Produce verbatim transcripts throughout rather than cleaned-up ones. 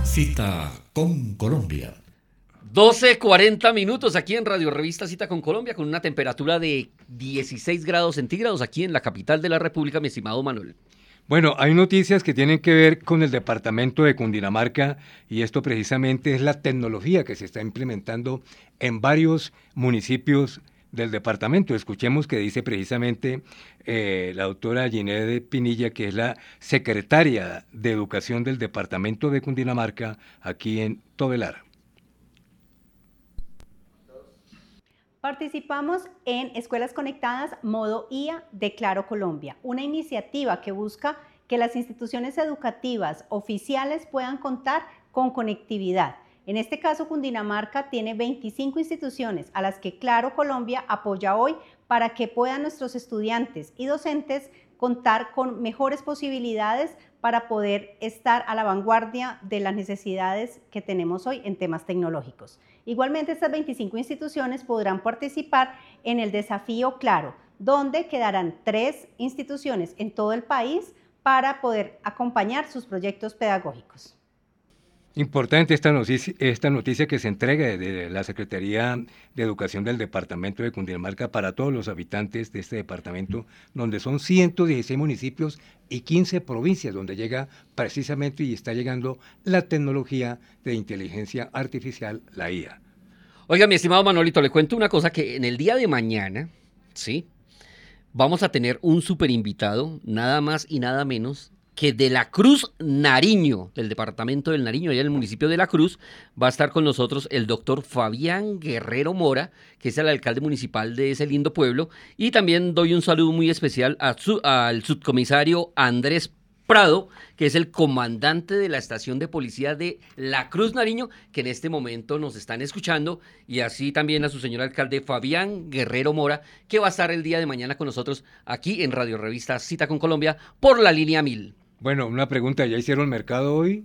Cita con Colombia. doce cuarenta minutos aquí en Radio Revista Cita con Colombia, con una temperatura de dieciséis grados centígrados aquí en la capital de la República, mi estimado Manuel. Bueno, hay noticias que tienen que ver con el departamento de Cundinamarca y esto precisamente es la tecnología que se está implementando en varios municipios del departamento. Escuchemos que dice precisamente eh, la doctora Ginette Pinilla, que es la secretaria de Educación del departamento de Cundinamarca aquí en Todelar. Participamos en Escuelas Conectadas Modo I A de Claro Colombia, una iniciativa que busca que las instituciones educativas oficiales puedan contar con conectividad. En este caso, Cundinamarca tiene veinticinco instituciones a las que Claro Colombia apoya hoy para que puedan nuestros estudiantes y docentes contar con mejores posibilidades para poder estar a la vanguardia de las necesidades que tenemos hoy en temas tecnológicos. Igualmente, estas veinticinco instituciones podrán participar en el desafío Claro, donde quedarán tres instituciones en todo el país para poder acompañar sus proyectos pedagógicos. Importante esta noticia, esta noticia que se entrega de la Secretaría de Educación del Departamento de Cundinamarca para todos los habitantes de este departamento, donde son ciento dieciséis municipios y quince provincias, donde llega precisamente y está llegando la tecnología de inteligencia artificial, la I A. Oiga, mi estimado Manolito, le cuento una cosa, que en el día de mañana, ¿sí?, vamos a tener un super invitado, nada más y nada menos que de la Cruz Nariño, del departamento del Nariño, allá en el municipio de La Cruz, va a estar con nosotros el doctor Fabián Guerrero Mora, que es el alcalde municipal de ese lindo pueblo, y también doy un saludo muy especial a su, al subcomisario Andrés Prado, que es el comandante de la estación de policía de La Cruz Nariño, que en este momento nos están escuchando, y así también a su señor alcalde Fabián Guerrero Mora, que va a estar el día de mañana con nosotros aquí en Radio Revista Cita con Colombia por la línea mil. Bueno, una pregunta, ¿ya hicieron mercado hoy?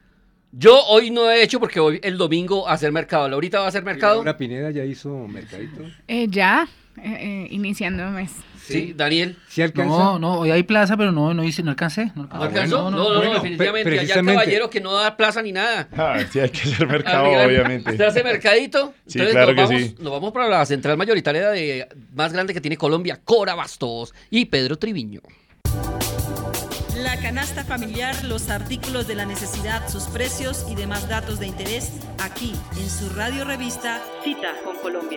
Yo hoy no he hecho porque hoy el domingo a hacer mercado. ¿Laurita va a hacer mercado? ¿Laura Pineda ya hizo mercadito? Eh, ya, eh, eh, iniciando el mes. Sí, sí, Daniel. ¿Sí alcanza? No, no, hoy hay plaza, pero no, no hice, no alcancé. ¿No, ¿No alcanzó? Bueno, no, no, no, bueno, no, definitivamente. Pre allá el caballero que no da plaza ni nada. Ah, sí, hay que hacer mercado, obviamente. ¿Usted hace mercadito? Sí, entonces claro nos que vamos, sí. Nos vamos para la central mayoritaria de, más grande que tiene Colombia, Cora Bastos y Pedro Triviño. La canasta familiar, los artículos de la necesidad, sus precios y demás datos de interés, aquí en su radio revista Cita con Colombia.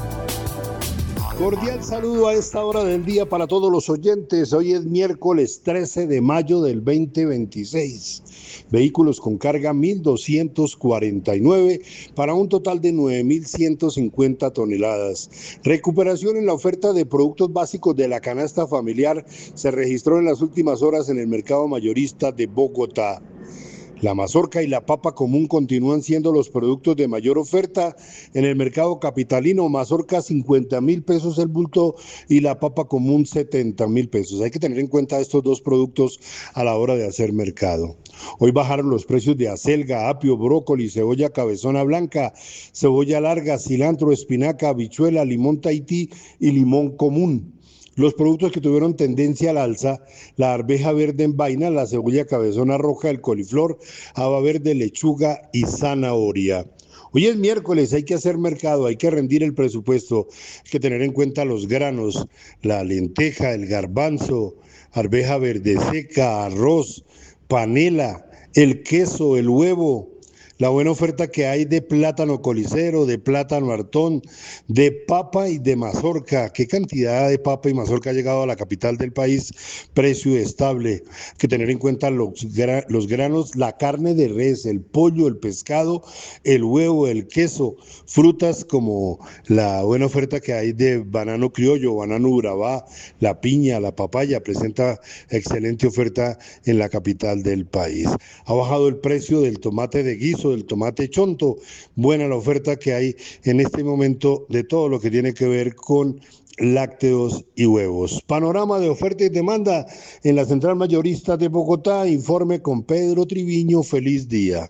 Cordial saludo a esta hora del día para todos los oyentes. Hoy es miércoles trece de mayo del veinte veintiséis. Vehículos con carga mil doscientos cuarenta y nueve para un total de nueve mil ciento cincuenta toneladas. Recuperación en la oferta de productos básicos de la canasta familiar se registró en las últimas horas en el mercado mayorista de Bogotá. La mazorca y la papa común continúan siendo los productos de mayor oferta en el mercado capitalino. Mazorca cincuenta mil pesos el bulto y la papa común setenta mil pesos. Hay que tener en cuenta estos dos productos a la hora de hacer mercado. Hoy bajaron los precios de acelga, apio, brócoli, cebolla cabezona blanca, cebolla larga, cilantro, espinaca, habichuela, limón Tahití y limón común. Los productos que tuvieron tendencia al alza, la arveja verde en vaina, la cebolla cabezona roja, el coliflor, haba verde, lechuga y zanahoria. Hoy es miércoles, hay que hacer mercado, hay que rendir el presupuesto, hay que tener en cuenta los granos, la lenteja, el garbanzo, arveja verde seca, arroz, panela, el queso, el huevo, la buena oferta que hay de plátano colicero, de plátano hartón, de papa y de mazorca. ¿Qué cantidad de papa y mazorca ha llegado a la capital del país? Precio estable. Hay que tener en cuenta los, gra- los granos, la carne de res, el pollo, el pescado, el huevo, el queso, frutas como la buena oferta que hay de banano criollo, banano urabá, la piña, la papaya. Presenta excelente oferta en la capital del país. Ha bajado el precio del tomate de guiso, del tomate chonto, buena la oferta que hay en este momento de todo lo que tiene que ver con lácteos y huevos. Panorama de oferta y demanda en la central mayorista de Bogotá. Informe con Pedro Triviño. Feliz día.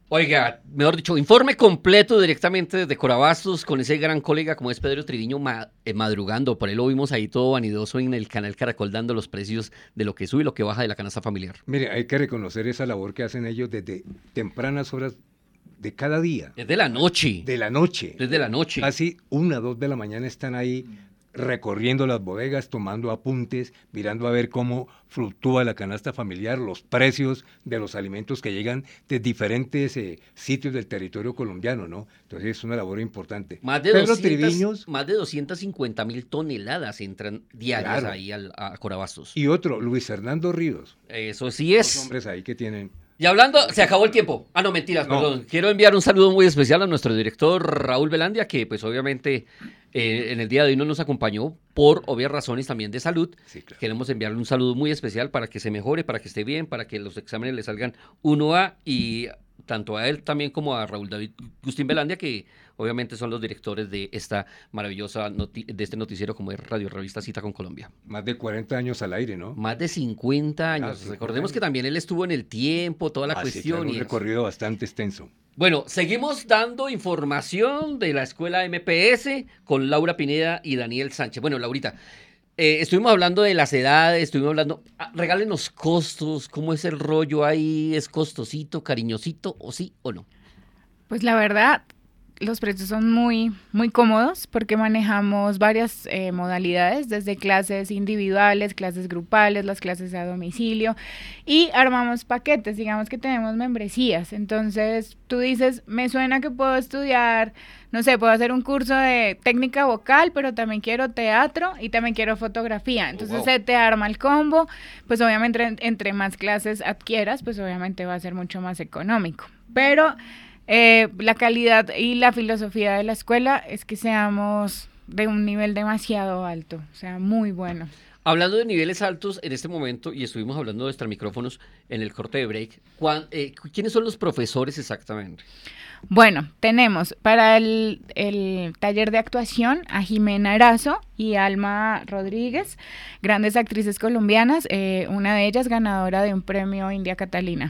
Oiga, mejor dicho, informe completo directamente desde Corabastos con ese gran colega como es Pedro Triviño ma- eh, madrugando. Por ahí lo vimos ahí todo vanidoso en el canal Caracol dando los precios de lo que sube y lo que baja de la canasta familiar. Mire, hay que reconocer esa labor que hacen ellos desde tempranas horas de cada día. Desde la noche. De la noche. Desde la noche. Casi una, dos de la mañana están ahí recorriendo las bodegas, tomando apuntes, mirando a ver cómo fluctúa la canasta familiar, los precios de los alimentos que llegan de diferentes eh, sitios del territorio colombiano, ¿no? Entonces es una labor importante. Más de, Pedro doscientas, Triviños, más de doscientas cincuenta mil toneladas entran diarias Claro. ahí al, a Corabastos. y otro, Luis Fernando Ríos. Eso sí Dos es. hombres ahí que tienen... Y hablando, se acabó el tiempo. Ah, no, mentiras, No. perdón. Quiero enviar un saludo muy especial a nuestro director Raúl Velandia, que pues obviamente eh, en el día de hoy no nos acompañó por obvias razones también de salud. Sí, claro. Queremos enviarle un saludo muy especial para que se mejore, para que esté bien, para que los exámenes le salgan uno A y tanto a él también como a Raúl David Gustín Velandia, que obviamente son los directores de esta maravillosa, noti- de este noticiero como es Radio Revista Cita con Colombia. Más de cuarenta años al aire, ¿no? Más de cincuenta años. Ah, cincuenta Recordemos años. que también él estuvo en el tiempo, toda la Así que cuestión. un y recorrido bastante extenso. Bueno, seguimos dando información de la escuela M P S con Laura Pineda y Daniel Sánchez. Bueno, Laurita, eh, estuvimos hablando de las edades, estuvimos hablando, ah, regálenos costos, ¿cómo es el rollo ahí? ¿Es costosito, cariñosito o sí o no? Pues la verdad, los precios son muy, muy cómodos porque manejamos varias eh, modalidades, desde clases individuales, clases grupales, las clases a domicilio y armamos paquetes, digamos que tenemos membresías. Entonces tú dices, me suena que puedo estudiar, no sé, puedo hacer un curso de técnica vocal, pero también quiero teatro y también quiero fotografía. Entonces Oh, wow. se te arma el combo, pues obviamente entre, entre más clases adquieras, pues obviamente va a ser mucho más económico. Pero Eh, la calidad y la filosofía de la escuela es que seamos de un nivel demasiado alto, o sea, muy bueno. Hablando de niveles altos en este momento, y estuvimos hablando de extra micrófonos en el corte de break, ¿cuán- eh, ¿quiénes son los profesores exactamente? Bueno, tenemos para el, el taller de actuación a Jimena Erazo y Alma Rodríguez, grandes actrices colombianas, eh, una de ellas ganadora de un premio India Catalina.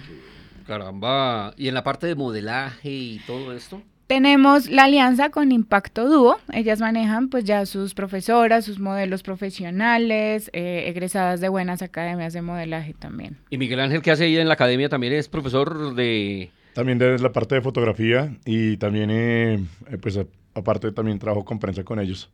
Caramba, y en la parte de modelaje y todo esto. Tenemos la alianza con Impacto Dúo, ellas manejan pues ya sus profesoras, sus modelos profesionales, eh, egresadas de buenas academias de modelaje también. Y Miguel Ángel, que hace ahí en la academia, también es profesor de... También de la parte de fotografía y también, eh, eh, pues a- aparte también trabajo con prensa con ellos.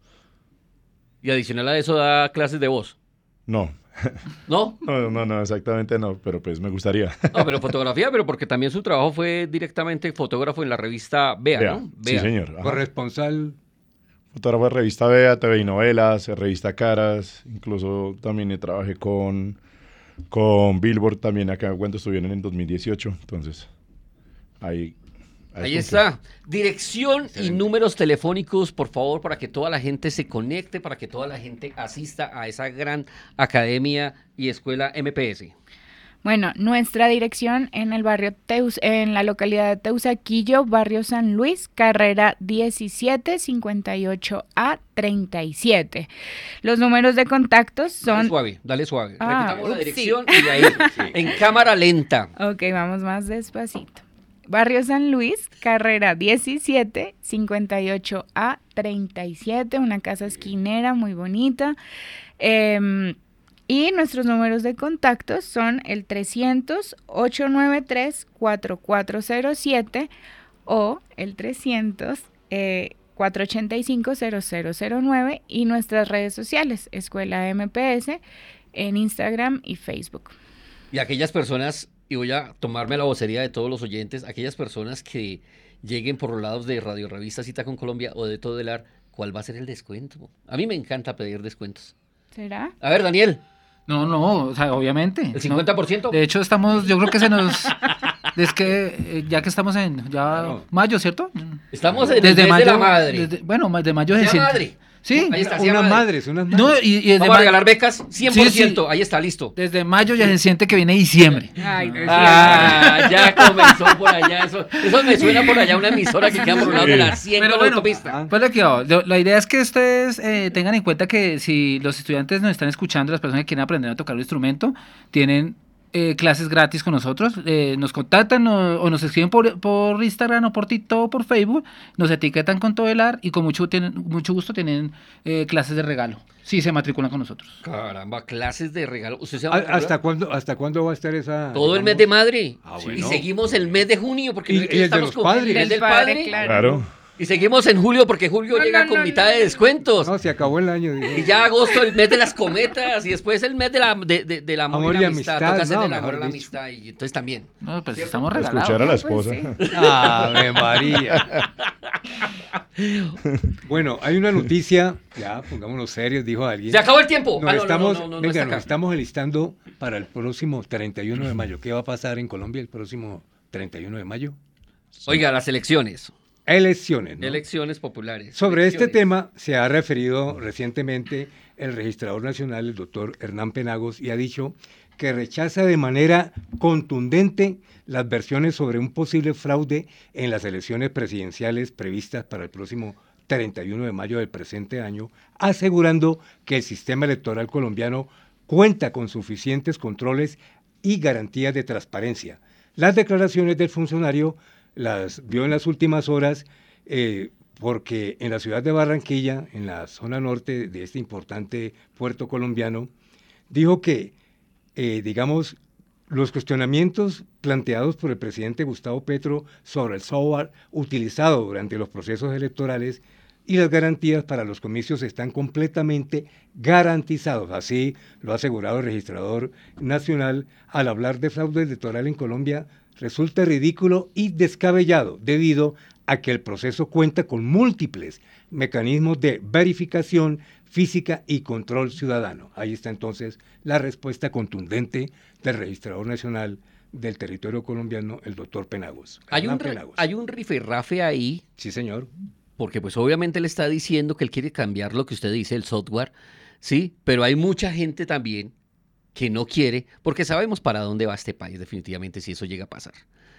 Y adicional a eso da clases de voz. No, ¿No? no, no, no, exactamente no, pero pues me gustaría. No, pero fotografía, pero porque también su trabajo fue directamente fotógrafo en la revista Vea, Vea, ¿no? sí señor. ajá. Corresponsal, Fotógrafo de revista Vea, T V y novelas, revista Caras, incluso también trabajé con, con Billboard también acá cuando estuvieron en dos mil dieciocho, entonces ahí... Ahí cumplí. está. Dirección y Excelente. números telefónicos, por favor, para que toda la gente se conecte, para que toda la gente asista a esa gran academia y escuela M P S. Bueno, nuestra dirección en el barrio Teus, en la localidad de Teusaquillo, barrio San Luis, carrera diecisiete cincuenta y ocho A treinta y siete. Los números de contactos Dale son... suave, dale suave. Ah, Repitamos la ups, dirección y de ahí, en cámara lenta. Ok, vamos más despacito. Barrio San Luis, carrera diecisiete cincuenta y ocho A treinta y siete, una casa esquinera muy bonita. Eh, y nuestros números de contactos son el trescientos, ochocientos noventa y tres, cuarenta y cuatro cero siete o el trescientos, eh, cuatrocientos ochenta y cinco, cero cero cero nueve y nuestras redes sociales, Escuela M P S, en Instagram y Facebook. Y aquellas personas, y voy a tomarme la vocería de todos los oyentes, aquellas personas que lleguen por los lados de Radio Revista Cita con Colombia o de Todo el Ar, ¿cuál va a ser el descuento? A mí me encanta pedir descuentos. ¿Será? A ver, Daniel, No, no, o sea, obviamente. ¿el ¿no? cincuenta por ciento? De hecho, estamos, yo creo que se nos... Es que eh, ya que estamos en ya Claro. mayo, ¿cierto? Estamos en el mes de la madre. desde- bueno, ma- de mayo se Sea siente. madre. Sí, Ahí está, sea unas madre. madres, unas madres. no, y, y desde, Vamos a ma- regalar becas, cien por ciento. Sí, sí. Ahí está, listo. desde mayo ya se siente que viene diciembre. Ay, Ah, ya comenzó por allá. Eso, eso me suena por allá una emisora que queda por un lado de la cien Pero con la bueno, autopista. Pues aquí, oh, lo- la idea es que ustedes eh, tengan en cuenta que si los estudiantes nos están escuchando, las personas que quieren aprender a tocar un instrumento, tienen eh, clases gratis con nosotros. Eh, nos contactan o, o nos escriben por, por Instagram o por TikTok o por Facebook, nos etiquetan con Todelar y con mucho, tienen, mucho gusto tienen eh, clases de regalo. Sí, se matriculan con nosotros. Caramba, clases de regalo. ¿Usted se va a ¿A- matricular? ¿Hasta cuándo, ¿Hasta cuándo va a estar esa...? Todo el digamos? mes de madre. Ah, Y bueno. seguimos el mes de junio porque Y- nosotros y el de estamos los con padres. el mes Del del padre, padre. claro. Claro. Y seguimos en julio porque julio No, llega no, con no, mitad no, de no. descuentos. No, se acabó el año. digo. Y ya agosto, el mes de las cometas, y después el mes de la, de, de, del amor, Amor y y la amistad. amistad, Toca hacer no, el amor mejor y la dicho. amistad, y entonces también. No, pues estamos regalados. Escuchar a la Pues esposa. sí. ¡Ave María! Bueno, hay una noticia, ya, pongámonos serios, dijo alguien. ¡Se acabó el tiempo! Nos Ah, no, no, estamos, no, no, no venga, está nos acá. estamos alistando para el próximo treinta y uno de mayo. ¿Qué va a pasar en Colombia el próximo treinta y uno de mayo? Oiga, las elecciones. Elecciones, ¿no? Elecciones populares. Sobre este Elecciones. tema se ha referido recientemente el registrador nacional, el doctor Hernán Penagos, y ha dicho que rechaza de manera contundente las versiones sobre un posible fraude en las elecciones presidenciales previstas para el próximo treinta y uno de mayo del presente año, asegurando que el sistema electoral colombiano cuenta con suficientes controles y garantías de transparencia. Las declaraciones del funcionario las vio en las últimas horas eh, porque en la ciudad de Barranquilla, en la zona norte de este importante puerto colombiano, dijo que, eh, digamos, los cuestionamientos planteados por el presidente Gustavo Petro sobre el software utilizado durante los procesos electorales y las garantías para los comicios están completamente garantizados. Así lo ha asegurado el registrador nacional. Al hablar de fraude electoral en Colombia, resulta ridículo y descabellado debido a que el proceso cuenta con múltiples mecanismos de verificación física y control ciudadano. Ahí está entonces la respuesta contundente del registrador nacional del territorio colombiano, el doctor Penagos. Hay un, Hernán re- Penagos. hay un rifirrafe ahí, Sí, señor. porque pues obviamente le está diciendo que él quiere cambiar lo que usted dice, el software, ¿sí? Pero hay mucha gente también que no quiere, porque sabemos para dónde va este país definitivamente si eso llega a pasar.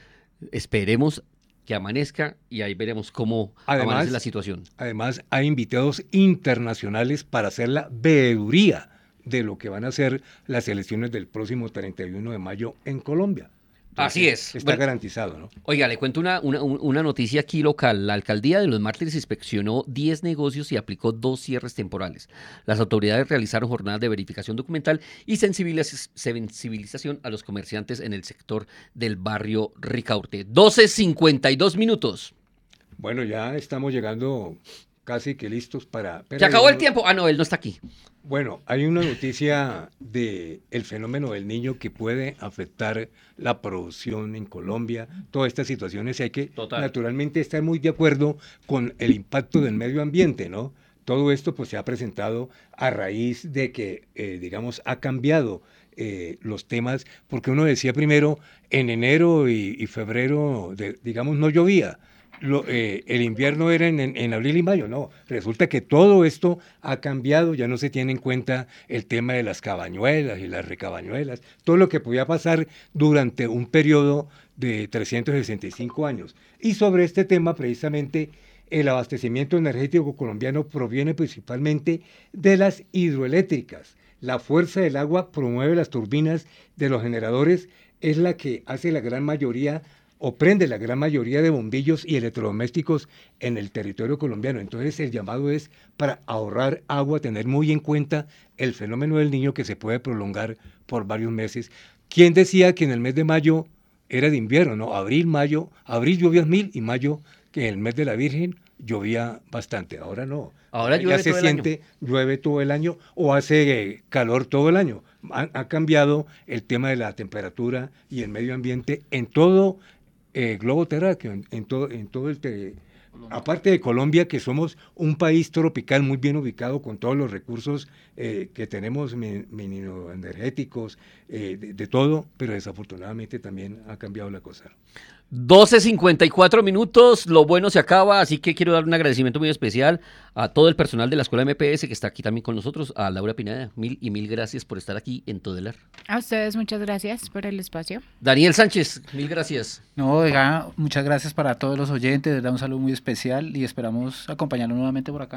Esperemos que amanezca y ahí veremos cómo Además- amanece la situación. Además, hay invitados internacionales para hacer la veeduría de lo que van a ser las elecciones del próximo treinta y uno de mayo en Colombia. Así es. Está Bueno, garantizado, ¿no? Oiga, le cuento una, una, una noticia aquí local. La alcaldía de Los Mártires inspeccionó diez negocios y aplicó dos cierres temporales. Las autoridades realizaron jornadas de verificación documental y sensibiliz- sensibilización a los comerciantes en el sector del barrio Ricaurte. doce cincuenta y dos minutos. Bueno, ya estamos llegando casi que listos para... pero Se acabó hay el uno- tiempo. Ah, no, él no está aquí. Bueno, hay una noticia de el fenómeno del niño que puede afectar la producción en Colombia, todas estas situaciones, y hay que Total. naturalmente estar muy de acuerdo con el impacto del medio ambiente, ¿no? Todo esto pues se ha presentado a raíz de que, eh, digamos, ha cambiado eh, los temas, porque uno decía primero, en enero y, y febrero, de- digamos, no llovía. Lo, eh, el invierno era en, en- en abril y mayo, no, resulta que todo esto ha cambiado, ya no se tiene en cuenta el tema de las cabañuelas y las recabañuelas, todo lo que podía pasar durante un periodo de trescientos sesenta y cinco años. Y sobre este tema, precisamente, el abastecimiento energético colombiano proviene principalmente de las hidroeléctricas. La fuerza del agua promueve las turbinas de los generadores, es la que hace la gran mayoría o prende la gran mayoría de bombillos y electrodomésticos en el territorio colombiano. Entonces el llamado es para ahorrar agua, tener muy en cuenta el fenómeno del niño que se puede prolongar por varios meses. ¿Quién decía que en el mes de mayo era de invierno? No, abril, mayo, abril llovía mil y mayo, que en el mes de la Virgen llovía bastante. Ahora no. Ahora ya llueve se todo el año. siente, llueve todo el año o hace eh, calor todo el año. Ha, ha cambiado el tema de la temperatura y el medio ambiente en todo eh, globo terráqueo, en, en todo, en todo el te- aparte de Colombia, que somos un país tropical muy bien ubicado con todos los recursos eh, que tenemos mi- minero-energéticos, eh, de, de todo, pero desafortunadamente también ha cambiado la cosa. doce cincuenta y cuatro minutos, lo bueno se acaba, así que quiero dar un agradecimiento muy especial a todo el personal de la Escuela M P S que está aquí también con nosotros, a Laura Pineda, mil y mil gracias por estar aquí en Todelar. A ustedes muchas gracias por el espacio. Daniel Sánchez, mil gracias. No, oiga, muchas gracias para todos los oyentes, les da un saludo muy especial y esperamos acompañarlos nuevamente por acá.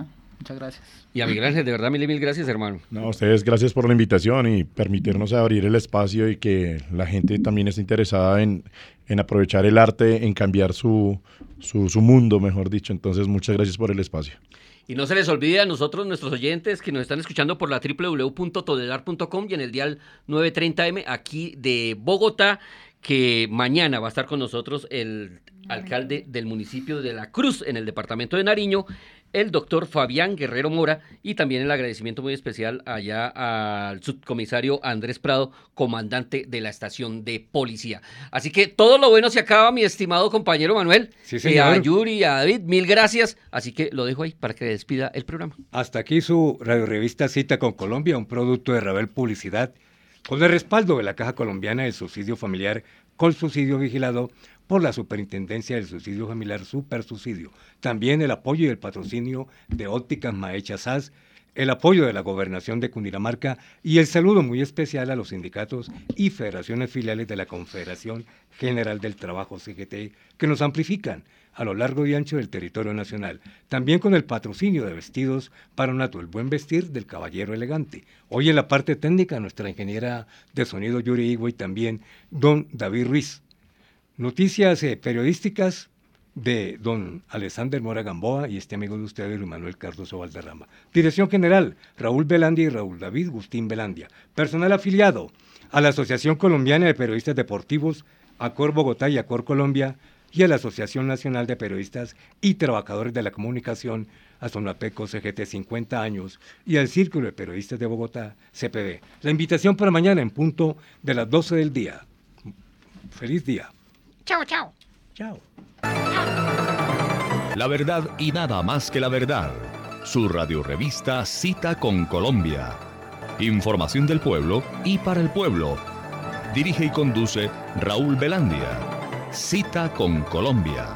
Muchas gracias. Y a Miguel Ángel, de verdad, mil y mil gracias, hermano. No, a ustedes gracias por la invitación y permitirnos abrir el espacio y que la gente también esté interesada en, en aprovechar el arte, en cambiar su, su, su mundo, mejor dicho. Entonces, muchas gracias por el espacio. Y no se les olvide a nosotros, nuestros oyentes, que nos están escuchando por la doble u doble u doble u punto todelar punto com y en el dial novecientos treinta eme aquí de Bogotá, que mañana va a estar con nosotros el alcalde del municipio de La Cruz, en el departamento de Nariño, el doctor Fabián Guerrero Mora, y también el agradecimiento muy especial allá al subcomisario Andrés Prado, comandante de la estación de policía. Así que todo lo bueno se acaba, mi estimado compañero Manuel. Sí, Eh, señor. a Yuri y a David, mil gracias. Así que lo dejo ahí para que despida el programa. Hasta aquí su radiorevista Cita con Colombia, un producto de Ravel Publicidad, con el respaldo de la Caja Colombiana del Subsidio Familiar, con subsidio vigilado por la Superintendencia del Subsidio Familiar, Supersubsidio. También el apoyo y el patrocinio de Ópticas Maecha S A S, el apoyo de la Gobernación de Cundinamarca y el saludo muy especial a los sindicatos y federaciones filiales de la Confederación General del Trabajo, C G T, que nos amplifican a lo largo y ancho del territorio nacional. También con el patrocinio de Vestidos para Nato, el buen vestir del caballero elegante. Hoy en la parte técnica, nuestra ingeniera de sonido Yuri Igua y también don David Ruiz. Noticias eh, periodísticas de don Alexander Mora Gamboa y este amigo de ustedes, Luis Manuel Cardoso Valderrama. Dirección general, Raúl Velandia y Raúl David Gustín Velandia. Personal afiliado a la Asociación Colombiana de Periodistas Deportivos, Acor Bogotá y Acor Colombia, y a la Asociación Nacional de Periodistas y Trabajadores de la Comunicación, Asonapeco C G T cincuenta años, y al Círculo de Periodistas de Bogotá, C P B. La invitación para mañana en punto de las doce del día. Feliz día. Chao, chao. Chao. La verdad y nada más que la verdad. Su radiorevista Cita con Colombia. Información del pueblo y para el pueblo. Dirige y conduce Raúl Velandia. Cita con Colombia.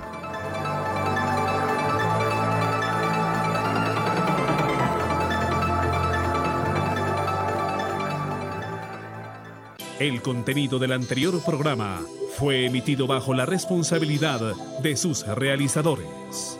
El contenido del anterior programa fue emitido bajo la responsabilidad de sus realizadores.